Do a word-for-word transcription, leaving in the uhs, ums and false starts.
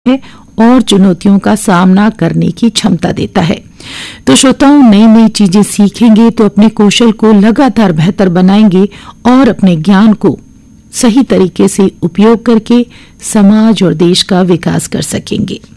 है और चुनौतियों का सामना करने की क्षमता देता है। तो श्रोताओं, नई नई चीजें सीखेंगे तो अपने कौशल को लगातार बेहतर बनाएंगे और अपने ज्ञान को सही तरीके से उपयोग करके समाज और देश का विकास कर सकेंगे।